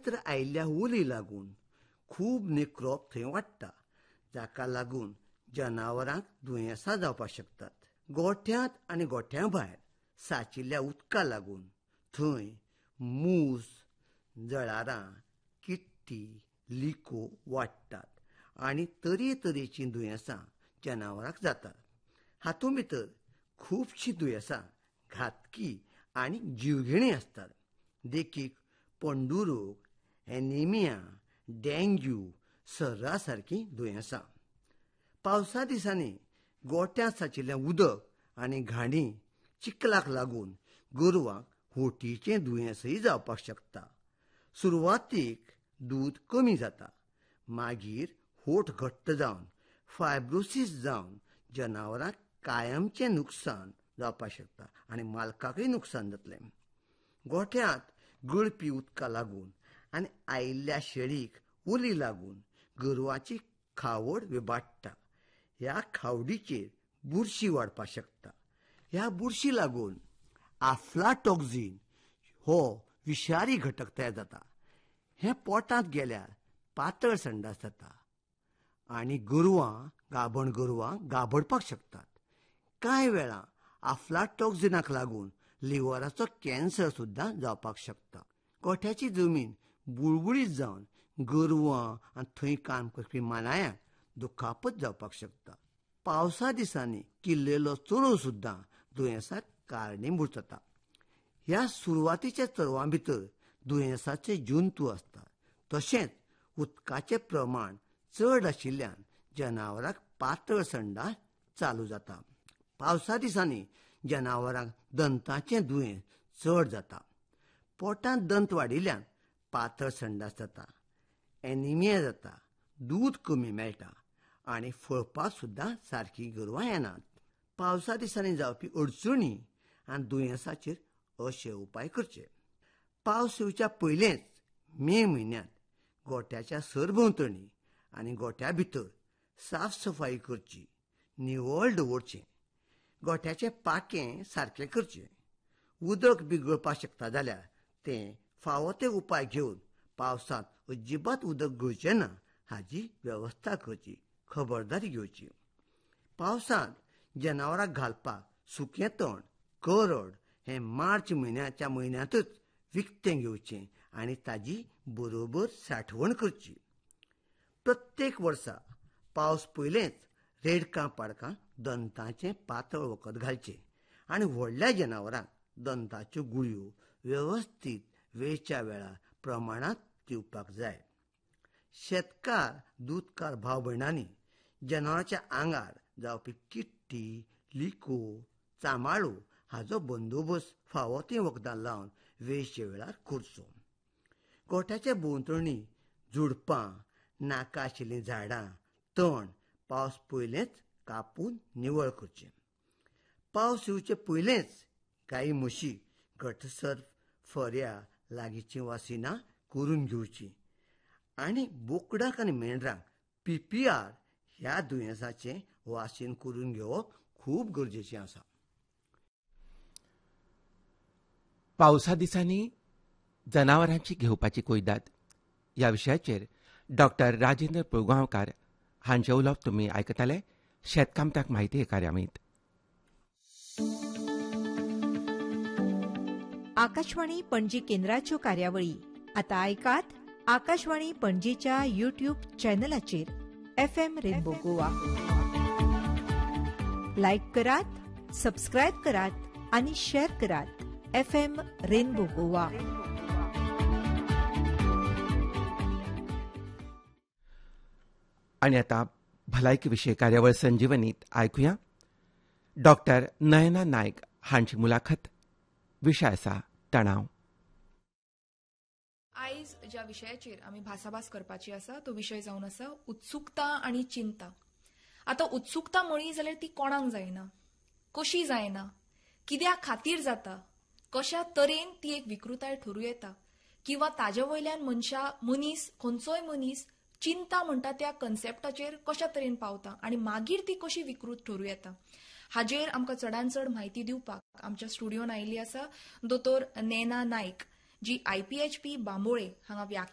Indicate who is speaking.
Speaker 1: एकत्र आयिल्ल्या उली लागून खूब नेक्रोप थंय वाडटा, जाका लागून जनावरांक दुयेंसां जावपाक शकतात. गोठ्यांत आनी गोठ्यां भायर साचिल्ल्या उदका लागून थंय मूस, जळारां, किट्टी, लिको वाडटात आनी तरेतरेचीं दुयेंसां जनावरांक जातात. हातूंत भितर खुबशीं दुयेंसां घातकी आनी जीवघेणी आसतात. देखीक पंडुरोग, एनिमिया, डेंग्यू, सर्रा सारकीं दुयेंसां. पावसा दिसांनी गोठ्यांत साचिल्लें उदक आनी घाणी चिखलाक लागून गोरवांक होटीचें दुयेंसय जावपाक शकता. सुरवातीक दूद कमी जाता, मागीर होट घट्ट जावन फायब्रोसीस जावन जनावरांक कायमचें नुकसान जावपाक शकता आनी मालकाकय नुकसान जातलें. गोठ्यांत गळपी उदका लागून आनी आयिल्ल्या शेळीक उली लागून गोरवांची खावड विबाडटा. ह्या खावडीचेर बुरशी वाडपाक शकता. ह्या बुरशी लागून आफ्लाटॉक्सिन हो विशारी घटक तयार जाता. हें पोटांत गेल्यार पातळ संडास जाता आनी गाबण गोरवां गाबडपाक शकतात. कांय वेळा आफ्लाटॉक्सिनाक लागून लिव्हराचो कॅन्सर सुद्दां जावपाक शकता. गोठ्याची जमीन बुळबुळीत जावन गोरवां आनी थंय काम करपी मानायांक दुखापत जावपाक शकता. पावसा दिसांनी किल्लयलो चरोव सुद्दां दुयेंसाक कारणीभूत जाता. ह्या सुरवातीच्या चरवां भितर दुयेंसाचे जंतू आसतात. तशेंच उदकाचें प्रमाण चड आशिल्ल्यान जनावरांक पातळ संडास चालू जाता. पावसा दिसांनी जनावरांक दंताचें दुयेंस चड जाता. पोटांत दंत वाडिल्ल्यान पातळ संडास जाता, एनिमिया जाता, दूद कमी मेळटा आनी फळपाक सुद्दां सारकीं गोरवां येनात. पावसा दिसांनी जावपी अडचणी आनी दुयेंसाचेर अशे उपाय करचे. पावस येवच्या पयलेंच मे म्हयन्यांत गोठ्याच्या सरभोंवतणी आनी गोठ्या भितर साफ सफाई करची, निवळ दवरचें. गोठ्याचें पाकें सारकें करचें. उदक बी गळपाक शकता जाल्यार तें फावो ते उपाय घेवन पावसांत अजिबात उदक गळचें ना हाची वेवस्था करची, खबरदारी घेवची. पावसांत जनावरांक घालपाक सुकें तण, करड हें मार्च म्हयन्यांतच विकतें घेवचें आनी ताजी बरोबर साठवण करची. प्रत्येक वर्सा पावस पयलेंच रेडकां पाडकां दंताचें पातळ वखद घालचें आनी व्हडल्या जनावरांक दंताच्यो गुळयो वेवस्थीत वेळच्या वेळार प्रमाणांत दिवपाक जाय. शेतकार दूदकार भाव भयणांनी जनावरांच्या आंगार जावपी किट्टी, लिको, चामाळो हाचो बंदोबस्त फावो ते वखदां लावन वेळच्या वेळार करचो. गोठ्याच्या भोंवतणी झुडपां, नाका आशिल्लीं झाडां, तण पावस पयलेंच कापून निवळ करचें. पावस येवचे पयलेंच गाई म्हशी घटसर फऱ्या लागींची वासिनां करून घेवचीं आनी बोकडांक आनी मेंढरांक PPR ह्या दुयेंसाचें वासीन करून घेवप खूब गरजेचें आसा.
Speaker 2: पावसा दिसांनी जनावरांची घेवपाची कुयदाद ह्या विशयाचेर डॉक्टर राजेंद्र पुळगांवकार हांचे उलोवप तुमी आयकताले शेतकामत्याक म्हायती हे कार्यावळींत.
Speaker 3: आकाशवाणी पणजी केंद्राच्यो कार्यावळी आता ऐकात Akashvani पणजीच्या YouTube चॅनलाचेर FM rainbow Goa. लायक करात, सबस्क्रायब करात आनी शेअर करात. FM rainbow Goa.
Speaker 2: आनी आता भलायकी विशय कार्यावळ संजीवनीत आयकुया डॉक्टर नयना नायक हांची मुलाखत. विशय आसा तणाव.
Speaker 4: आयज ज्या विशयाचेर आमी भासाभास करपाची आसा तो विशय जावन आसा उत्सुकता आनी चिंता. आतां उत्सुकता म्हळी जाल्यार ती कोणाक जायना, कशी जायना, कित्या खातीर जाता, कशा तरेन ती एक विकृताय ठरूं येता किंवा ताजे वयल्यान मनीस खंयचोय मनीस चिंता म्हणटा त्या कन्सेप्टाचेर कशा तरेन पावता आनी मागीर ती कशी विकृत ठरूं येता हाजेर आमकां चडांत चड म्हायती दिवपाक आमच्या स्टुडियोन आयिल्ली आसा दोतोर नैना नायक, जी IPHP बांबोळे हांगा